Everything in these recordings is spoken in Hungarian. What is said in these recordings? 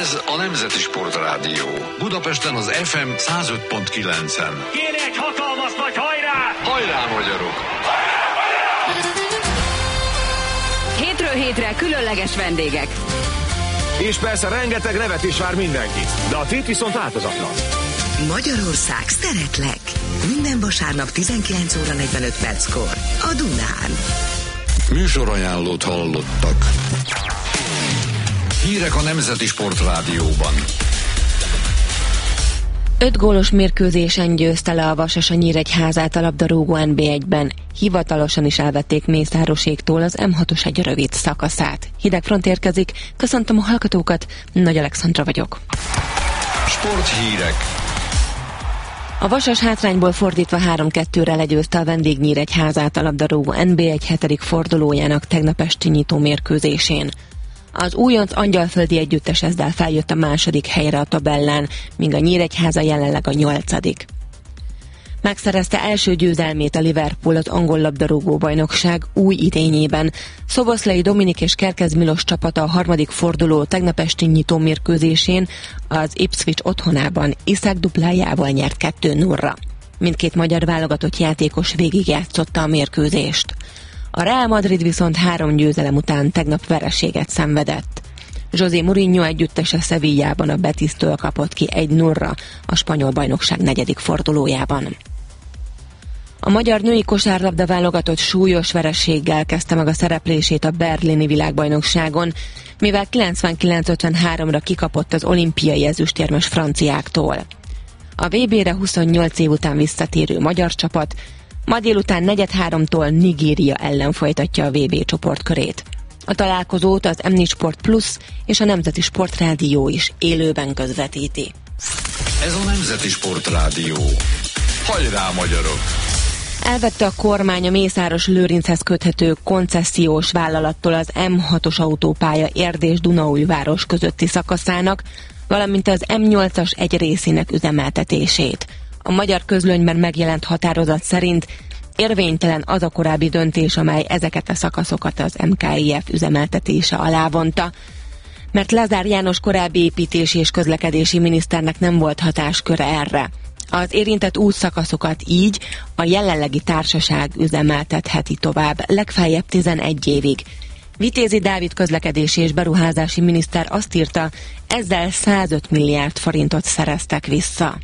Ez a Nemzeti Sportrádió. Budapesten az FM 105.9-en. Kéne egy hatalmas nagy hajrá! Hajrá, magyarok! Hétről hétre különleges vendégek. És persze rengeteg nevetés vár mindenkit. De a tét viszont változatlan. Magyarország szeretlek. Minden vasárnap 19 óra 45 perckor. A Dunán. Műsorajánlót hallottak. Hírek a Nemzeti Sportrádióban. 5 gólos mérkőzésen győzte le a Vasas a Nyíregyházát a labdarúgó NB1-ben. Hivatalosan is elvették Mészároséktól az M6-os egy rövid szakaszát. Hideg front érkezik, köszöntöm a hallgatókat, Nagy Alexandra vagyok. Sporthírek. A Vasas hátrányból fordítva 3-2-re legyőzte a vendég Nyíregyházát a labdarúgó NB1 7. fordulójának tegnap esti nyitó mérkőzésén. Az újonc angyalföldi együttes ezzel feljött a második helyre a tabellán, míg a Nyíregyháza jelenleg a 8. Megszerezte első győzelmét a Liverpool az angol labdarúgó bajnokság új idényében. Szoboszlai Dominik és Kerkez Milos csapata a harmadik forduló tegnap esti nyitó mérkőzésén az Ipswich otthonában Iszák duplájával nyert 2-0-ra. Mindkét magyar válogatott játékos végigjátszotta a mérkőzést. A Real Madrid viszont 3 győzelem után tegnap vereséget szenvedett. José Mourinho együttese Sevillában a Betisztől kapott ki 1-0-ra a spanyol bajnokság 4. fordulójában. A magyar női kosárlabda válogatott súlyos vereséggel kezdte meg a szereplését a berlini világbajnokságon, mivel 99-53-ra kikapott az olimpiai ezüstérmes franciáktól. A VB-re 28 év után visszatérő magyar csapat ma délután 4:03-tól Nigéria ellen folytatja a VB csoportkörét. A találkozót az M4 Sport Plus és a Nemzeti Sportrádió is élőben közvetíti. Ez a Nemzeti Sportrádió. Hajrá, magyarok! Elvette a kormány a Mészáros Lőrinchez köthető koncesziós vállalattól az M6-os autópálya Erdély-Dunaújváros közötti szakaszának, valamint az M8-as egy részének üzemeltetését. A Magyar Közlönyben megjelent határozat szerint érvénytelen az a korábbi döntés, amely ezeket a szakaszokat az MKIF üzemeltetése alá vonta, mert Lázár János korábbi építési és közlekedési miniszternek nem volt hatásköre erre. Az érintett útszakaszokat így a jelenlegi társaság üzemeltetheti tovább, legfeljebb 11 évig. Vitézi Dávid közlekedési és beruházási miniszter azt írta, ezzel 105 milliárd forintot szereztek vissza.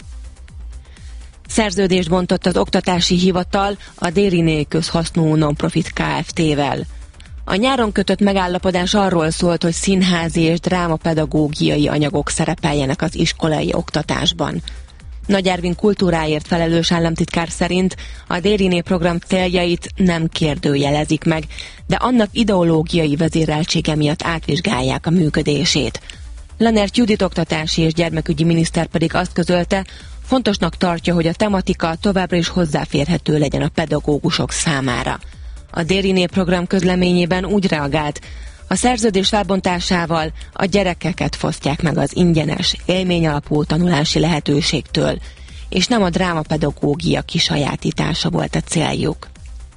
Szerződést bontott az Oktatási Hivatal a Dériné közhasznú non-profit Kft-vel. A nyáron kötött megállapodás arról szólt, hogy színházi és drámapedagógiai anyagok szerepeljenek az iskolai oktatásban. Nagy Ervin kultúráért felelős államtitkár szerint a Dériné program céljait nem kérdőjelezik meg, de annak ideológiai vezéreltsége miatt átvizsgálják a működését. Lanert Judit oktatási és gyermekügyi miniszter pedig azt közölte, fontosnak tartja, hogy a tematika továbbra is hozzáférhető legyen a pedagógusok számára. A Dériné program közleményében úgy reagált, a szerződés felbontásával a gyerekeket fosztják meg az ingyenes, élményalapú tanulási lehetőségtől, és nem a drámapedagógia kisajátítása volt a céljuk.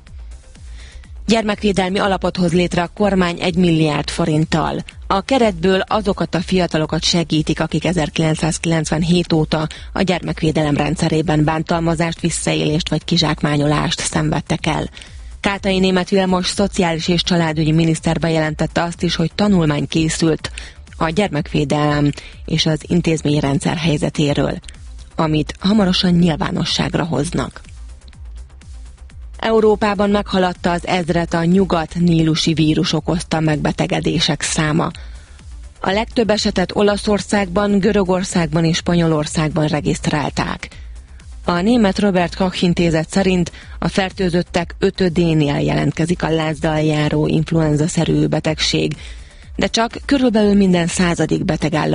Gyermekvédelmi alapot hoz létre a kormány 1 milliárd forinttal. A keretből azokat a fiatalokat segítik, akik 1997 óta a gyermekvédelem rendszerében bántalmazást, visszaélést vagy kizsákmányolást szenvedtek el. Kátai Németh Vilmos szociális és családügyi miniszter bejelentette azt is, hogy tanulmány készült a gyermekvédelem és az intézményrendszer helyzetéről, amit hamarosan nyilvánosságra hoznak. Európában meghaladta az 1000-et a nyugat-nílusi vírus okozta megbetegedések száma. A legtöbb esetet Olaszországban, Görögországban és Spanyolországban regisztrálták. A német Robert Koch intézet szerint a fertőzöttek 5-nél jelentkezik a lázzal járó influenza-szerű betegség, de csak körülbelül minden 100. beteg áll